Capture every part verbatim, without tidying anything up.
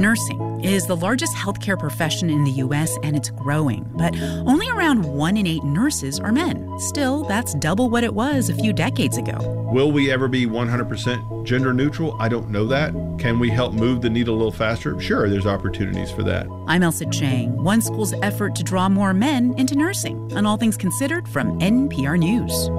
Nursing is the largest healthcare profession in the U S, and it's growing. But only around one in eight nurses are men. Still, that's double what it was a few decades ago. Will we ever be one hundred percent gender neutral? I don't know that. Can we help move the needle a little faster? Sure, there's opportunities for that. I'm Elsa Chang. One school's effort to draw more men into nursing. On All Things Considered from N P R News.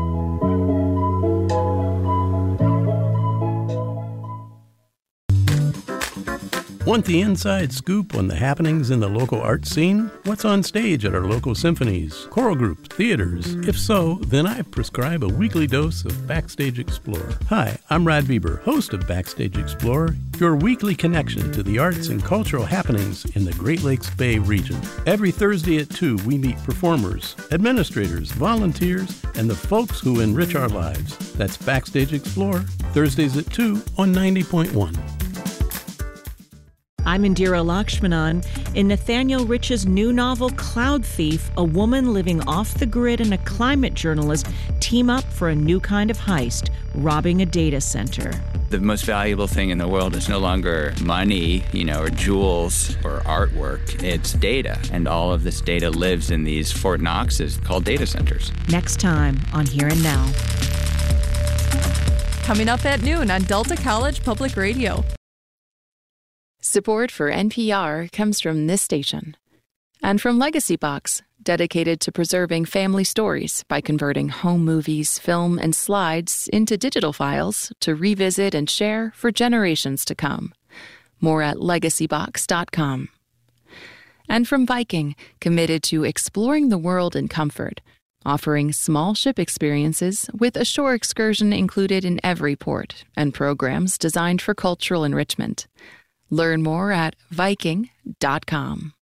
Want the inside scoop on the happenings in the local art scene? What's on stage at our local symphonies, choral groups, theaters? If so, then I prescribe a weekly dose of Backstage Explorer. Hi, I'm Rod Bieber, host of Backstage Explorer, your weekly connection to the arts and cultural happenings in the Great Lakes Bay region. Every Thursday at two, we meet performers, administrators, volunteers, and the folks who enrich our lives. That's Backstage Explorer, Thursdays at two on ninety point one. I'm Indira Lakshmanan. In Nathaniel Rich's new novel, Cloud Thief, a woman living off the grid and a climate journalist team up for a new kind of heist, robbing a data center. The most valuable thing in the world is no longer money, you know, or jewels or artwork. It's data. And all of this data lives in these Fort Knoxes called data centers. Next time on Here and Now. Coming up at noon on Delta College Public Radio. Support for N P R comes from this station and from Legacy Box, dedicated to preserving family stories by converting home movies, film, and slides into digital files to revisit and share for generations to come. More at legacy box dot com. And from Viking, committed to exploring the world in comfort, offering small ship experiences with a shore excursion included in every port and programs designed for cultural enrichment. Learn more at viking dot com.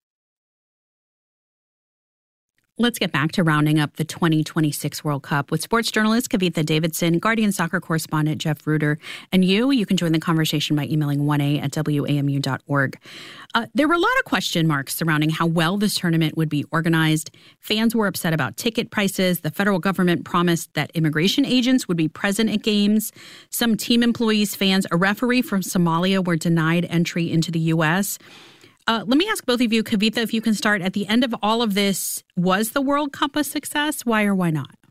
Let's get back to rounding up the twenty twenty-six World Cup with sports journalist Kavitha Davidson, Guardian soccer correspondent Jeff Ruder, and you. You can join the conversation by emailing one a at w a m u dot org. Uh, there were a lot of question marks surrounding how well this tournament would be organized. Fans were upset about ticket prices. The federal government promised that immigration agents would be present at games. Some team employees, fans, a referee from Somalia were denied entry into the U S Uh, let me ask both of you, Kavitha, if you can start. At the end of all of this, was the World Cup a success? Why or why not?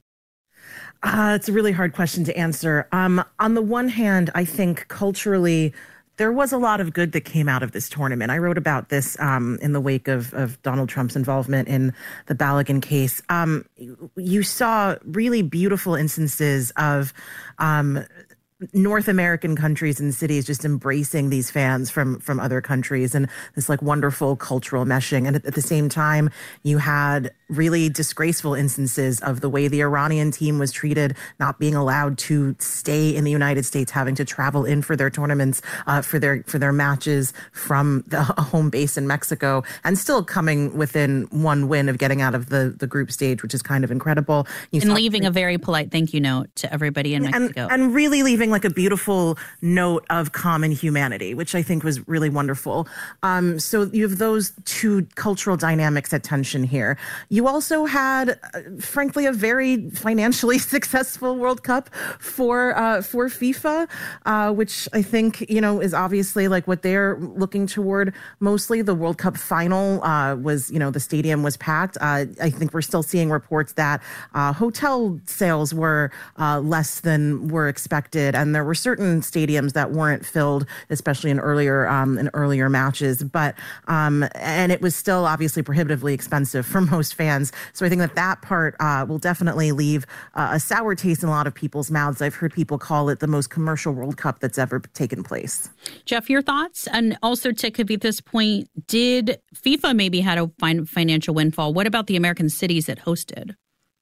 Uh, it's a really hard question to answer. Um, on the one hand, I think culturally, there was a lot of good that came out of this tournament. I wrote about this um, in the wake of, of Donald Trump's involvement in the Balogun case. Um, you saw really beautiful instances of um, North American countries and cities just embracing these fans from from other countries, and this like wonderful cultural meshing. And at, at the same time, you had really disgraceful instances of the way the Iranian team was treated, not being allowed to stay in the United States, having to travel in for their tournaments, uh, for their for their matches from the home base in Mexico, and still coming within one win of getting out of the, the group stage, which is kind of incredible. You and leaving a very polite thank you note to everybody in Mexico. And, and really leaving like a beautiful note of common humanity, which I think was really wonderful. Um, so you have those two cultural dynamics at tension here. You also had, uh, frankly, a very financially successful World Cup for uh, for FIFA, uh, which I think, you know, is obviously like what they're looking toward mostly. The World Cup final uh, was, you know, the stadium was packed. Uh, I think we're still seeing reports that uh, hotel sales were uh, less than were expected, and there were certain stadiums that weren't filled, especially in earlier um, in earlier matches. But um, and it was still obviously prohibitively expensive for most fans. So I think that that part uh, will definitely leave uh, a sour taste in a lot of people's mouths. I've heard people call it the most commercial World Cup that's ever taken place. Jeff, your thoughts? And also to Kavitha's point, did FIFA maybe had a financial windfall? What about the American cities that hosted?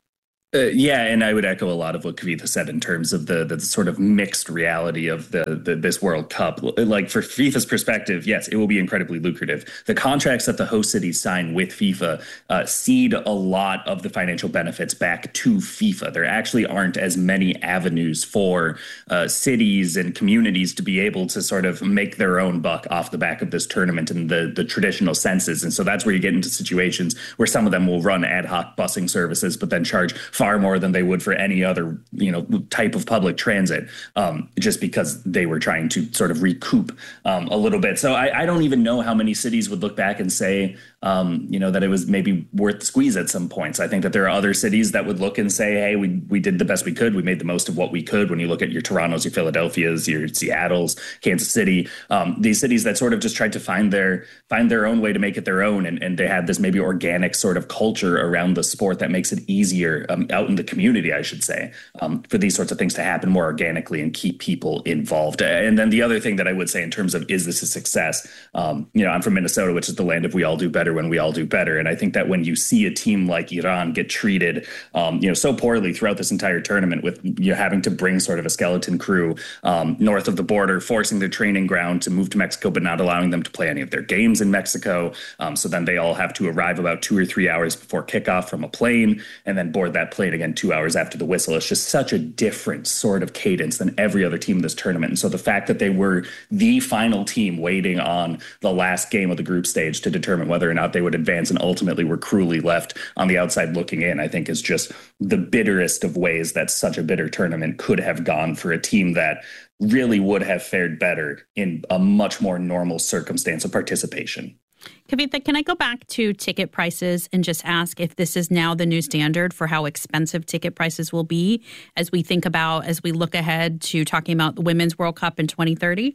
Uh, yeah, and I would echo a lot of what Kavitha said in terms of the the sort of mixed reality of the, the this World Cup. Like, for FIFA's perspective, yes, it will be incredibly lucrative. The contracts that the host cities sign with FIFA uh, cede a lot of the financial benefits back to FIFA. There actually aren't as many avenues for uh, cities and communities to be able to sort of make their own buck off the back of this tournament in the, the traditional senses. And so that's where you get into situations where some of them will run ad hoc busing services, but then charge far more than they would for any other, you know, type of public transit, um, just because they were trying to sort of recoup um, a little bit. So I, I don't even know how many cities would look back and say, um, you know, that it was maybe worth the squeeze at some points. I think that there are other cities that would look and say, hey, we we did the best we could. We made the most of what we could. When you look at your Torontos, your Philadelphias, your Seattles, Kansas City, um, these cities that sort of just tried to find their find their own way to make it their own. And, and they had this maybe organic sort of culture around the sport that makes it easier um, out in the community, I should say, um, for these sorts of things to happen more organically and keep people involved. And then the other thing that I would say in terms of, is this a success? Um, you know, I'm from Minnesota, which is the land of we all do better when we all do better. And I think that when you see a team like Iran get treated, um, you know, so poorly throughout this entire tournament, with you know, having to bring sort of a skeleton crew um, north of the border, forcing their training ground to move to Mexico, but not allowing them to play any of their games in Mexico. Um, so then they all have to arrive about two or three hours before kickoff from a plane and then board that plane again two hours after the whistle. It's just such a different sort of cadence than every other team in this tournament. And so the fact that they were the final team waiting on the last game of the group stage to determine whether or not they would advance and ultimately were cruelly left on the outside looking in, I think is just the bitterest of ways that such a bitter tournament could have gone for a team that really would have fared better in a much more normal circumstance of participation. Kavitha, can I go back to ticket prices and just ask if this is now the new standard for how expensive ticket prices will be as we think about, as we look ahead to talking about the Women's World Cup in twenty thirty?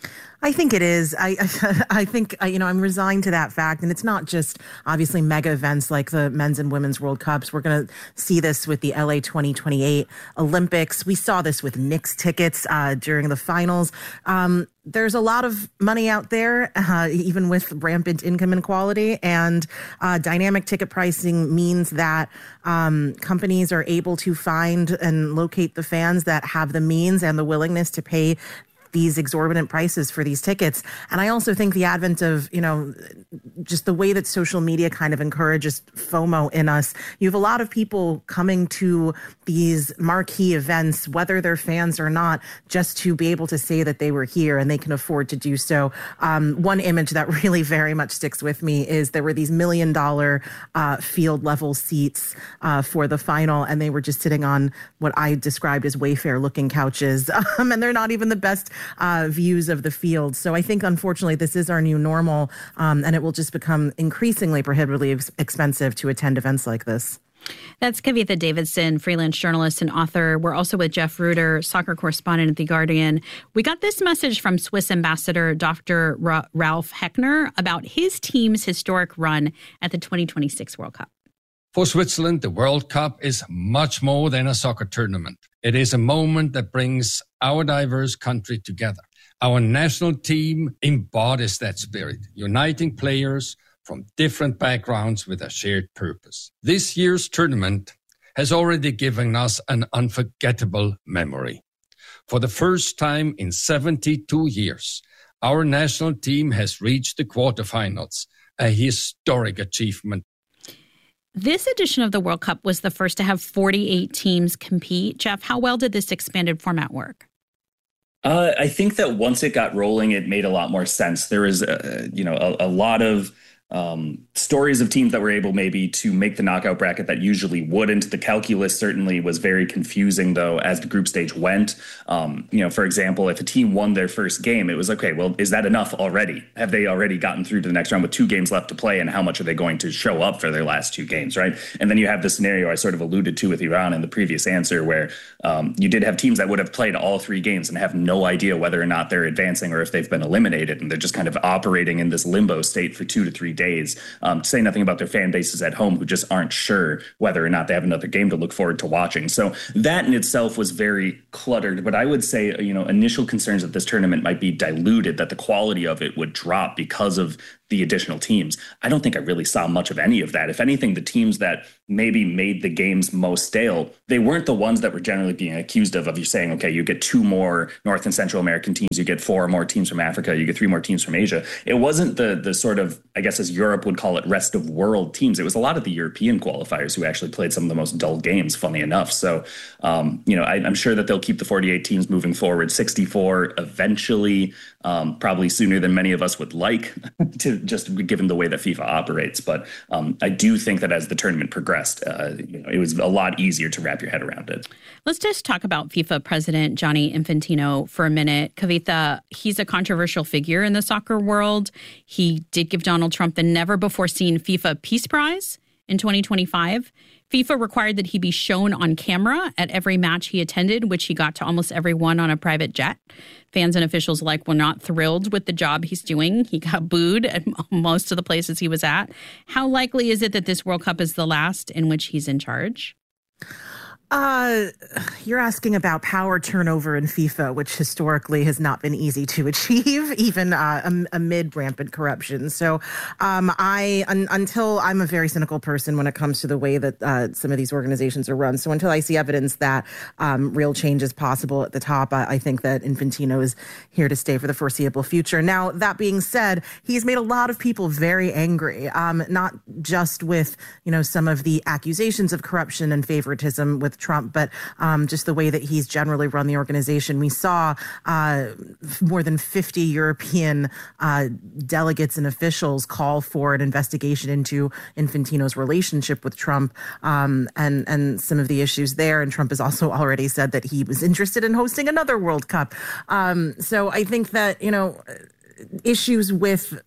I think it is. I I think, you know, I'm resigned to that fact. And it's not just obviously mega events like the men's and women's World Cups. We're going to see this with the L A twenty twenty-eight Olympics. We saw this with Knicks tickets uh, during the finals. Um, there's a lot of money out there, uh, even with rampant income inequality. And uh, dynamic ticket pricing means that um, companies are able to find and locate the fans that have the means and the willingness to pay these exorbitant prices for these tickets. And I also think the advent of, you know, just the way that social media kind of encourages FOMO in us. You have a lot of people coming to these marquee events, whether they're fans or not, just to be able to say that they were here and they can afford to do so. Um, one image that really very much sticks with me is there were these million dollar uh, field level seats uh, for the final, and they were just sitting on what I described as Wayfair looking couches. Um, and they're not even the best Uh, views of the field. So I think, unfortunately, this is our new normal, um, and it will just become increasingly prohibitively ex- expensive to attend events like this. That's Kavitha Davidson, freelance journalist and author. We're also with Jeff Ruder, soccer correspondent at The Guardian. We got this message from Swiss Ambassador Doctor Ra- Ralph Heckner about his team's historic run at the twenty twenty-six World Cup. For Switzerland, the World Cup is much more than a soccer tournament. It is a moment that brings our diverse country together. Our national team embodies that spirit, uniting players from different backgrounds with a shared purpose. This year's tournament has already given us an unforgettable memory. For the first time in seventy-two years, our national team has reached the quarterfinals, a historic achievement. This edition of the World Cup was the first to have forty-eight teams compete. Jeff, how well did this expanded format work? Uh, I think that once it got rolling, it made a lot more sense. There was, uh, you know, a, a lot of um, stories of teams that were able maybe to make the knockout bracket that usually wouldn't. The calculus certainly was very confusing, though, as the group stage went. Um, you know, for example, if a team won their first game, it was, okay, well, is that enough already? Have they already gotten through to the next round with two games left to play? And how much are they going to show up for their last two games, right? And then you have the scenario I sort of alluded to with Iran in the previous answer, where um, you did have teams that would have played all three games and have no idea whether or not they're advancing or if they've been eliminated. And they're just kind of operating in this limbo state for two to three days. Um, to say nothing about their fan bases at home who just aren't sure whether or not they have another game to look forward to watching. So that in itself was very cluttered. But I would say, you know, initial concerns that this tournament might be diluted, that the quality of it would drop because of the additional teams. I don't think I really saw much of any of that. If anything, the teams that maybe made the games most stale, they weren't the ones that were generally being accused of, of you saying, okay, you get two more North and Central American teams, you get four more teams from Africa, you get three more teams from Asia. It wasn't the the sort of, I guess as Europe would call it, rest of world teams. It was a lot of the European qualifiers who actually played some of the most dull games, funny enough. So, um, you know, I, I'm sure that they'll keep the forty-eight teams moving forward, sixty-four eventually. um, probably sooner than many of us would like, to just given the way that FIFA operates. But um, I do think that as the tournament progressed, uh, you know, it was a lot easier to wrap your head around it. Let's just talk about FIFA President Gianni Infantino for a minute. Kavitha, he's a controversial figure in the soccer world. He did give Donald Trump the never-before-seen FIFA Peace Prize in twenty twenty-five. FIFA required that he be shown on camera at every match he attended, which he got to almost every one on a private jet. Fans and officials alike were not thrilled with the job he's doing. He got booed at most of the places he was at. How likely is it that this World Cup is the last in which he's in charge? Uh, you're asking about power turnover in FIFA, which historically has not been easy to achieve, even uh, amid rampant corruption. So um, I, un, until I'm a very cynical person when it comes to the way that uh, some of these organizations are run. So until I see evidence that um, real change is possible at the top, I, I think that Infantino is here to stay for the foreseeable future. Now, that being said, he's made a lot of people very angry, um, not just with, you know, some of the accusations of corruption and favoritism with Trump, but um, just the way that he's generally run the organization. We saw uh, more than fifty European uh, delegates and officials call for an investigation into Infantino's relationship with Trump um, and, and some of the issues there. And Trump has also already said that he was interested in hosting another World Cup. Um, so I think that, you know, issues with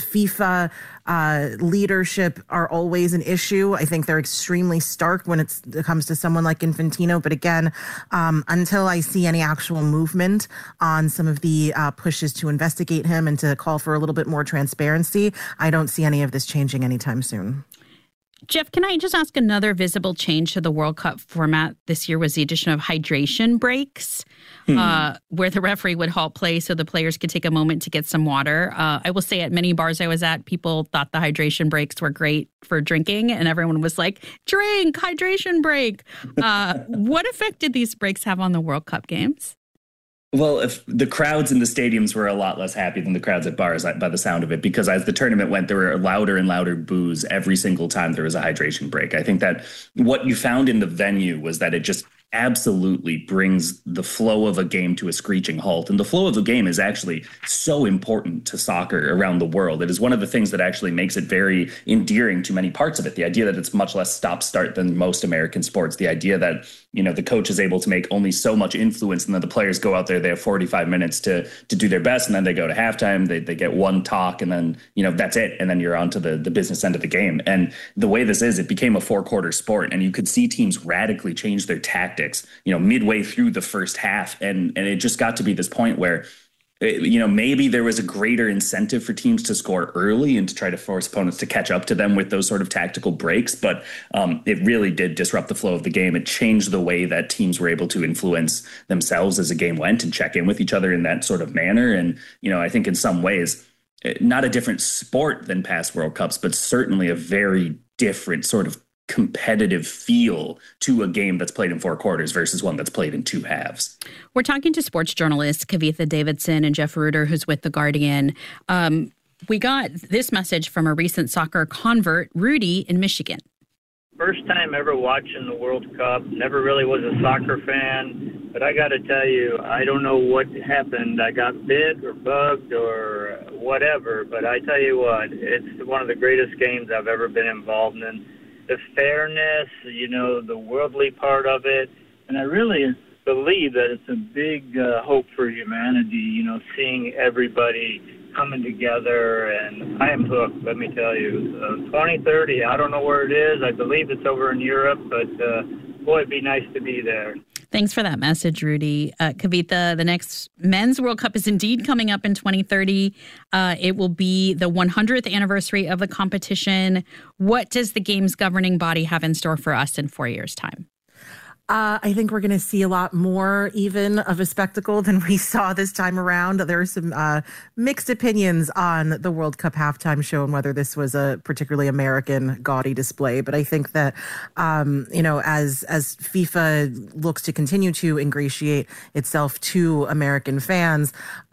FIFA uh, leadership are always an issue. I think they're extremely stark when it's, it comes to someone like Infantino. But again, um, until I see any actual movement on some of the uh, pushes to investigate him and to call for a little bit more transparency, I don't see any of this changing anytime soon. Jeff, can I just ask, another visible change to the World Cup format this year was the addition of hydration breaks, hmm. uh, where the referee would halt play so the players could take a moment to get some water. Uh, I will say at many bars I was at, people thought the hydration breaks were great for drinking, and everyone was like, drink, hydration break. Uh, what effect did these breaks have on the World Cup games? Well, if the crowds in the stadiums were a lot less happy than the crowds at bars by the sound of it, because as the tournament went, there were louder and louder boos every single time there was a hydration break. I think that what you found in the venue was that it just absolutely brings the flow of a game to a screeching halt. And the flow of the game is actually so important to soccer around the world. It is one of the things that actually makes it very endearing to many parts of it. The idea that it's much less stop-start than most American sports. The idea that, you know, the coach is able to make only so much influence, and then the players go out there, they have forty-five minutes to to do their best, and then they go to halftime, they they get one talk, and then, you know, that's it. And then you're on to the, the business end of the game. And the way this is, it became a four-quarter sport, and you could see teams radically change their tactics, you know, midway through the first half. And, and it just got to be this point where, you know, maybe there was a greater incentive for teams to score early and to try to force opponents to catch up to them with those sort of tactical breaks. But um, it really did disrupt the flow of the game. It changed the way that teams were able to influence themselves as the game went and check in with each other in that sort of manner. And, you know, I think in some ways, not a different sport than past World Cups, but certainly a very different sort of competitive feel to a game that's played in four quarters versus one that's played in two halves. We're talking to sports journalists Kavitha Davidson and Jeff Ruder, who's with The Guardian. Um, we got this message from a recent soccer convert, Rudy, in Michigan. First time ever watching the World Cup. Never really was a soccer fan, but I got to tell you, I don't know what happened. I got bit or bugged or whatever, but I tell you what, it's one of the greatest games I've ever been involved in. The fairness, you know, the worldly part of it. And I really believe that it's a big uh, hope for humanity, you know, seeing everybody coming together. And I am hooked, let me tell you. Uh, twenty thirty, I don't know where it is. I believe it's over in Europe, but uh, boy, it'd be nice to be there. Thanks for that message, Rudy. Uh, Kavitha, the next Men's World Cup is indeed coming up in twenty thirty. Uh, it will be the one hundredth anniversary of the competition. What does the game's governing body have in store for us in four years' time? Uh, I think we're going to see a lot more even of a spectacle than we saw this time around. There are some uh, mixed opinions on the World Cup halftime show and whether this was a particularly American gaudy display. But I think that, um, you know, as as FIFA looks to continue to ingratiate itself to American fans,